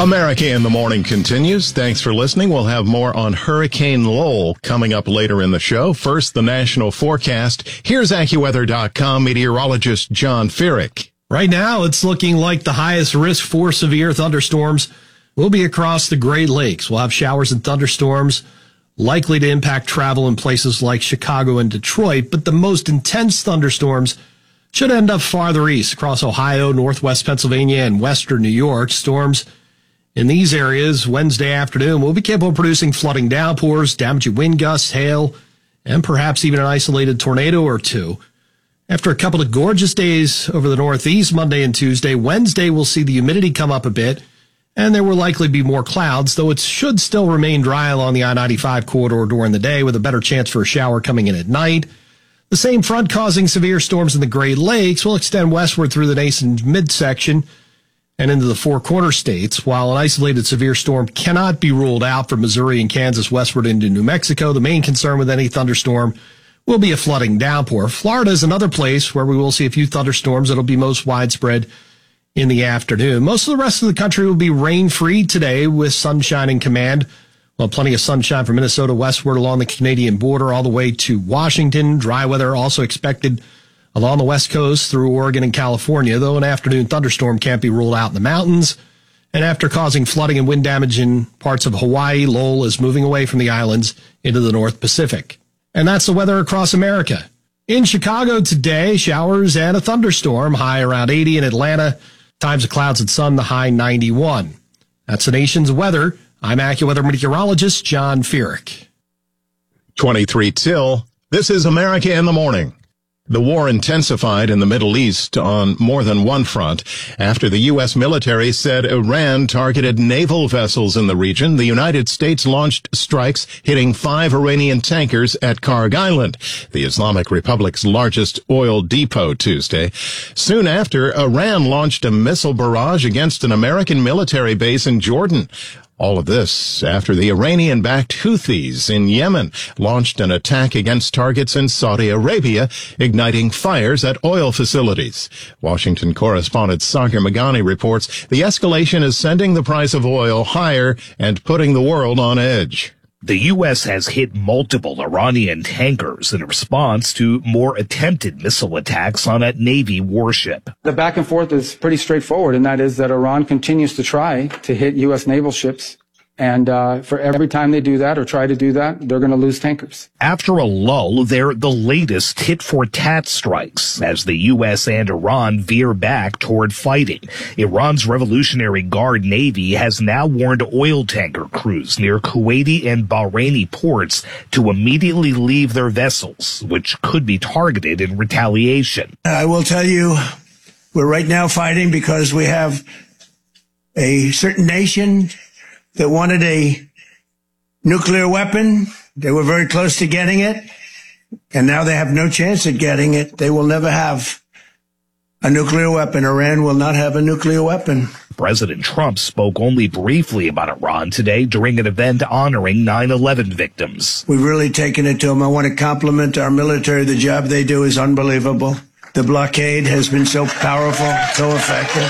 America in the Morning continues. Thanks for listening. We'll have more on Hurricane Lowell coming up later in the show. First, the national forecast. Here's AccuWeather.com meteorologist John Feerick. Right now, it's looking like the highest risk for severe thunderstorms will be across the Great Lakes. We'll have showers and thunderstorms likely to impact travel in places like Chicago and Detroit, but the most intense thunderstorms should end up farther east across Ohio, northwest Pennsylvania, and western New York. Storms in these areas Wednesday afternoon will be capable of producing flooding downpours, damaging wind gusts, hail, and perhaps even an isolated tornado or two. After a couple of gorgeous days over the Northeast Monday and Tuesday, Wednesday will see the humidity come up a bit, and there will likely be more clouds, though it should still remain dry along the I-95 corridor during the day with a better chance for a shower coming in at night. The same front causing severe storms in the Great Lakes will extend westward through the Nason midsection and into the Four Corners states. While an isolated severe storm cannot be ruled out from Missouri and Kansas westward into New Mexico, the main concern with any thunderstorm will be a flooding downpour. Florida is another place where we will see a few thunderstorms that'll be most widespread in the afternoon. Most of the rest of the country will be rain-free today with sunshine in command. Well, plenty of sunshine from Minnesota westward along the Canadian border all the way to Washington. Dry weather also expected along the west coast through Oregon and California, though an afternoon thunderstorm can't be ruled out in the mountains. And after causing flooding and wind damage in parts of Hawaii, Lowell is moving away from the islands into the North Pacific. And that's the weather across America. In Chicago today, showers and a thunderstorm, high around 80. In Atlanta, times of clouds and sun, the high 91. That's the nation's weather. I'm AccuWeather meteorologist John Feerick. 23 till. This is America in the Morning. The war intensified in the Middle East on more than one front. After the U.S. military said Iran targeted naval vessels in the region, the United States launched strikes hitting 5 Iranian tankers at Karg Island, the Islamic Republic's largest oil depot, Tuesday. Soon after, Iran launched a missile barrage against an American military base in Jordan. All of this after the Iranian-backed Houthis in Yemen launched an attack against targets in Saudi Arabia, igniting fires at oil facilities. Washington correspondent Sagar Meghani reports the escalation is sending the price of oil higher and putting the world on edge. The U.S. has hit multiple Iranian tankers in response to more attempted missile attacks on a Navy warship. The back and forth is pretty straightforward, and that is that Iran continues to try to hit U.S. naval ships. And for every time they do that or try to do that, they're going to lose tankers. After a lull, they're the latest tit-for-tat strikes as the U.S. and Iran veer back toward fighting. Iran's Revolutionary Guard Navy has now warned oil tanker crews near Kuwaiti and Bahraini ports to immediately leave their vessels, which could be targeted in retaliation. I will tell you, we're right now fighting because we have a certain nation that wanted a nuclear weapon. They were very close to getting it, and now they have no chance at getting it. They will never have a nuclear weapon. Iran will not have a nuclear weapon. President Trump spoke only briefly about Iran today during an event honoring 9/11 victims. We've really taken it to them. I want to compliment our military. The job they do is unbelievable. The blockade has been so powerful, so effective.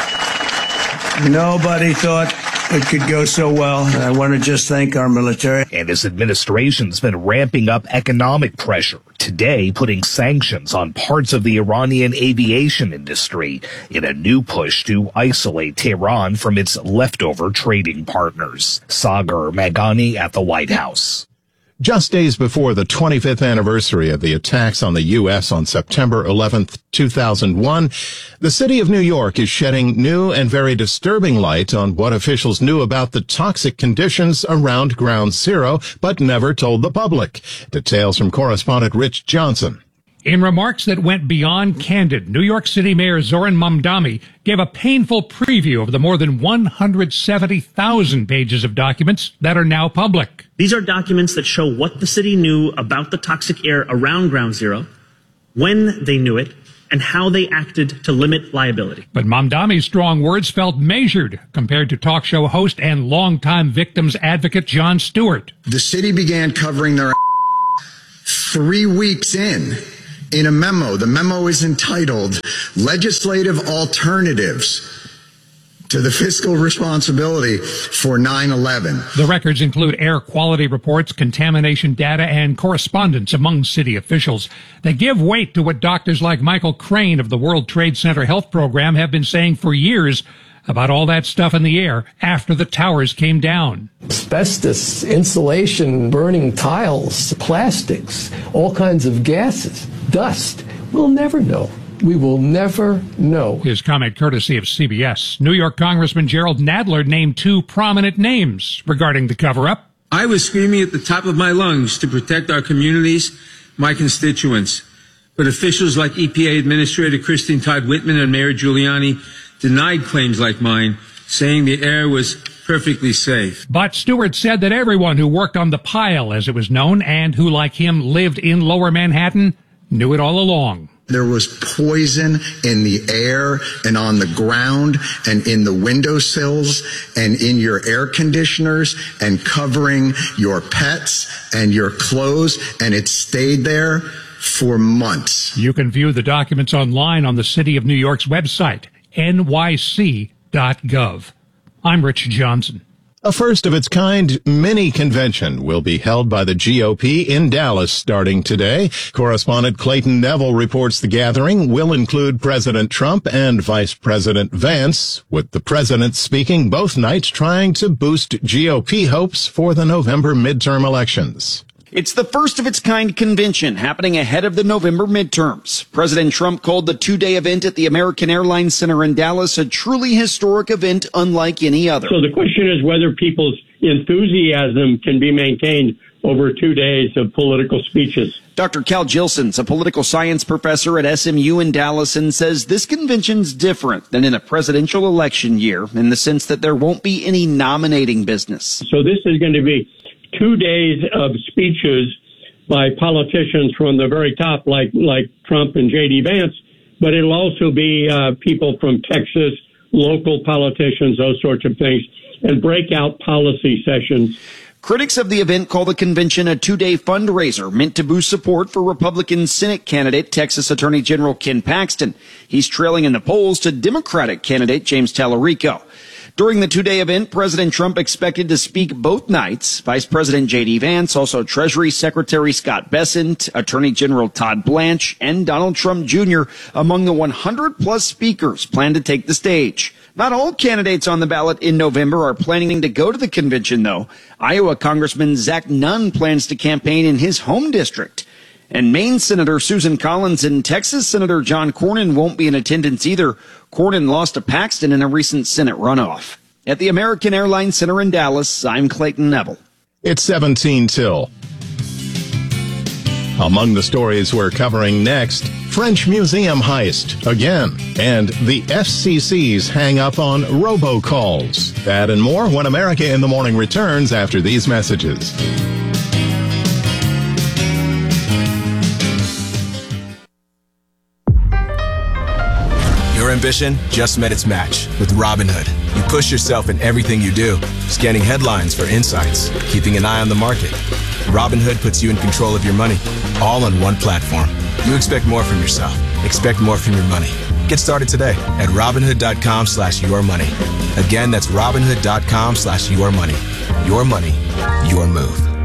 Nobody thought it could go so well. I want to just thank our military. And his administration's been ramping up economic pressure, today putting sanctions on parts of the Iranian aviation industry in a new push to isolate Tehran from its leftover trading partners. Sagar Meghani at the White House. Just days before the 25th anniversary of the attacks on the U.S. on September 11th, 2001, the city of New York is shedding new and very disturbing light on what officials knew about the toxic conditions around Ground Zero, but never told the public. Details from correspondent Rich Johnson. In remarks that went beyond candid, New York City Mayor Zoran Mamdani gave a painful preview of the more than 170,000 pages of documents that are now public. These are documents that show what the city knew about the toxic air around Ground Zero, when they knew it, and how they acted to limit liability. But Mamdani's strong words felt measured compared to talk show host and longtime victims advocate Jon Stewart. The city began covering their 3 weeks in a memo. The memo is entitled Legislative Alternatives to the fiscal responsibility for 9/11. The records include air quality reports, contamination data, and correspondence among city officials. They give weight to what doctors like Michael Crane of the World Trade Center Health Program have been saying for years about all that stuff in the air after the towers came down. Asbestos, insulation, burning tiles, plastics, all kinds of gases, dust. We'll never know. We will never know. His comment courtesy of CBS. New York Congressman Gerald Nadler named 2 prominent names regarding the cover-up. I was screaming at the top of my lungs to protect our communities, my constituents. But officials like EPA Administrator Christine Todd Whitman and Mayor Giuliani denied claims like mine, saying the air was perfectly safe. But Stewart said that everyone who worked on the pile, as it was known, and who, like him, lived in Lower Manhattan, knew it all along. There was poison in the air and on the ground and in the windowsills and in your air conditioners and covering your pets and your clothes, and it stayed there for months. You can view the documents online on the City of New York's website, nyc.gov. I'm Rich Johnson. A first-of-its-kind mini-convention will be held by the GOP in Dallas starting today. Correspondent Clayton Neville reports the gathering will include President Trump and Vice President Vance, with the president speaking both nights trying to boost GOP hopes for the November midterm elections. It's the first-of-its-kind convention happening ahead of the November midterms. President Trump called the 2-day event at the American Airlines Center in Dallas a truly historic event unlike any other. So the question is whether people's enthusiasm can be maintained over 2 days of political speeches. Dr. Cal Gilson's a political science professor at SMU in Dallas and says this convention's different than in a presidential election year in the sense that there won't be any nominating business. So this is going to be 2 days of speeches by politicians from the very top, like Trump and J.D. Vance, but it'll also be people from Texas, local politicians, those sorts of things, and breakout policy sessions. Critics of the event call the convention a 2-day fundraiser meant to boost support for Republican Senate candidate Texas Attorney General Ken Paxton. He's trailing in the polls to Democratic candidate James Tallarico. During the 2-day event, President Trump expected to speak both nights. Vice President J.D. Vance, also Treasury Secretary Scott Bessent, Attorney General Todd Blanche, and Donald Trump Jr. among the 100-plus speakers planned to take the stage. Not all candidates on the ballot in November are planning to go to the convention, though. Iowa Congressman Zach Nunn plans to campaign in his home district. And Maine Senator Susan Collins and Texas Senator John Cornyn won't be in attendance either. Cornyn lost to Paxton in a recent Senate runoff. At the American Airlines Center in Dallas, I'm Clayton Neville. It's 17 till. Among the stories we're covering next, French Museum heist again, and the FCC's hang up on robocalls. That and more when America in the Morning returns after these messages. Your ambition just met its match with Robinhood. You push yourself in everything you do, scanning headlines for insights, keeping an eye on the market. Robinhood puts you in control of your money, all on one platform. You expect more from yourself. Expect more from your money. Get started today at Robinhood.com/yourmoney. Again, that's Robinhood.com/yourmoney. Your money, your move.